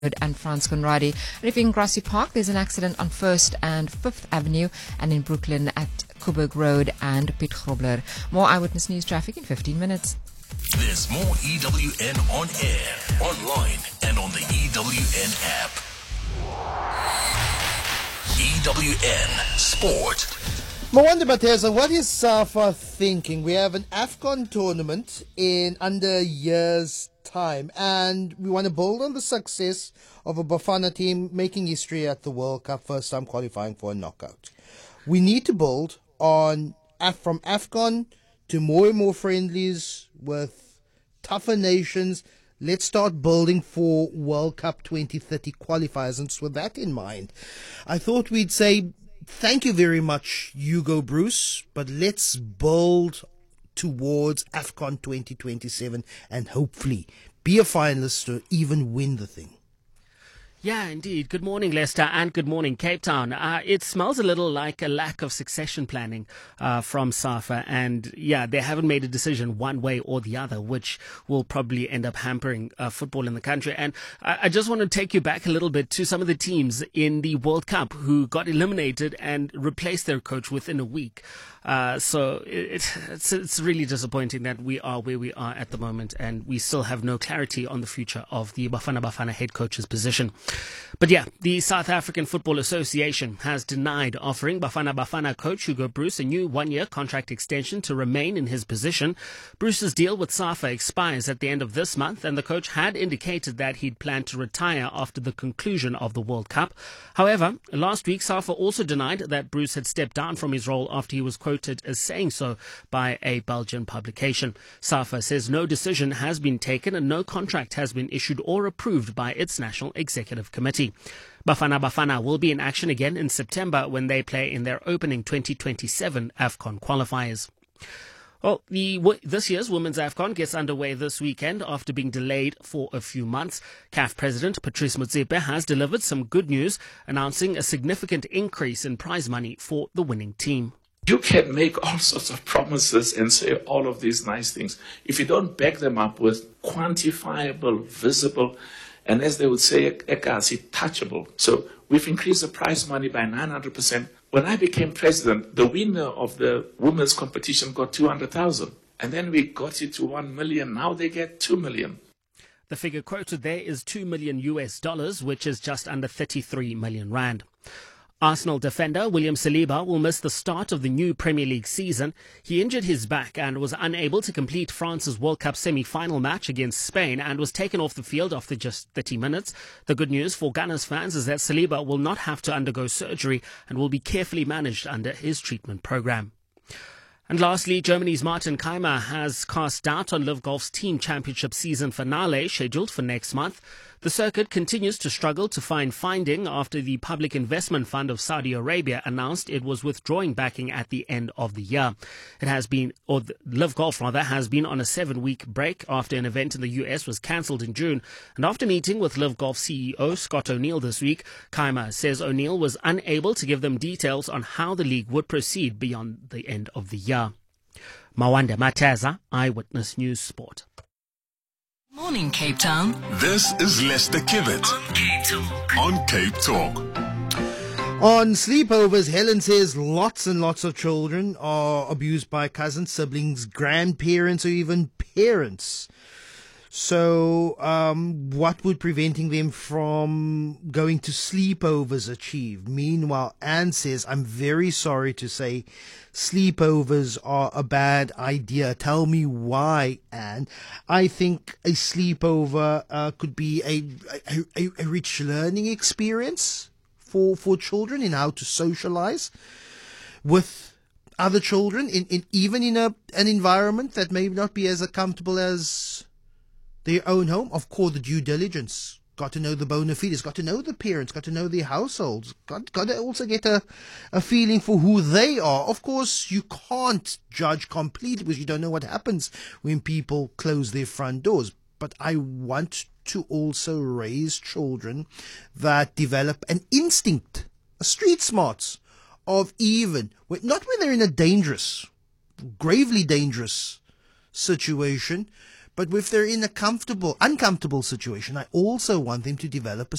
and Franz Conradi. And if you're in Grassy Park, there's an accident on 1st and 5th Avenue, and in Brooklyn at Coburg Road and Piet Grobler. More Eyewitness News traffic in 15 minutes. There's more EWN on air, online, and on the EWN app. EWN Sport. Mwanda Bateza, what is SAFA thinking? We have an AFCON tournament in under a year's time, and we want to build on the success of a Bafana team making history at the World Cup, first time qualifying for a knockout. We need to build on from AFCON to more and more friendlies with tougher nations. Let's start building for World Cup 2030 qualifiers. And so with that in mind, I thought we'd say thank you very much, Hugo Bruce, but let's build towards AFCON 2027 and hopefully be a finalist or even win the thing. Yeah, indeed. Good morning, Leicester, and good morning, Cape Town. It smells a little like a lack of succession planning from SAFA, and yeah, they haven't made a decision one way or the other, which will probably end up hampering football in the country. And I just want to take you back a little bit to some of the teams in the World Cup who got eliminated and replaced their coach within a week. So it's really disappointing that we are where we are at the moment, and we still have no clarity on the future of the Bafana head coach's position. But yeah, the South African Football Association has denied offering Bafana coach Hugo Bruce a new one-year contract extension to remain in his position. Bruce's deal with SAFA expires at the end of this month, and the coach had indicated that he'd planned to retire after the conclusion of the World Cup. However, last week SAFA also denied that Bruce had stepped down from his role after he was quoted as saying so by a Belgian publication. SAFA says no decision has been taken and no contract has been issued or approved by its National Executive Committee. Bafana will be in action again in September when they play in their opening 2027 AFCON qualifiers. Well, this year's Women's AFCON gets underway this weekend after being delayed for a few months. CAF President Patrice Motsepe has delivered some good news, announcing a significant increase in prize money for the winning team. You can make all sorts of promises and say all of these nice things. If you don't back them up with quantifiable, visible, and as they would say, touchable. So we've increased the prize money by 900%. When I became president, the winner of the women's competition got 200,000. And then we got it to 1 million. Now they get 2 million. The figure quoted there is $2 million, which is just under 33 million rand. Arsenal defender William Saliba will miss the start of the new Premier League season. He injured his back and was unable to complete France's World Cup semi-final match against Spain and was taken off the field after just 30 minutes. The good news for Gunners fans is that Saliba will not have to undergo surgery and will be carefully managed under his treatment program. And lastly, Germany's Martin Keimer has cast doubt on Live Golf's Team Championship season finale scheduled for next month. The circuit continues to struggle to find funding after the Public Investment Fund of Saudi Arabia announced it was withdrawing backing at the end of the year. Live Golf has been on a 7-week break after an event in the US was cancelled in June. And after meeting with Live Golf CEO Scott O'Neill this week, Keimer says O'Neill was unable to give them details on how the league would proceed beyond the end of the year. Mwanda Bateza, Eyewitness News Sport. Morning, Cape Town. This is Lester Kibbet on Cape Talk. On sleepovers, Helen says lots and lots of children are abused by cousins, siblings, grandparents, or even parents. So what would preventing them from going to sleepovers achieve? Meanwhile, Anne says, I'm very sorry to say sleepovers are a bad idea. Tell me why, Anne. I think a sleepover could be a rich learning experience for children in how to socialize with other children, even in an environment that may not be as comfortable as their own home. Of course, the due diligence. Got to know the bona fides, got to know the parents, got to know their households, got to also get a feeling for who they are. Of course, you can't judge completely because you don't know what happens when people close their front doors. But I want to also raise children that develop an instinct, a street smarts of not when they're in a dangerous, gravely dangerous situation, But if they're in a uncomfortable situation, I also want them to develop a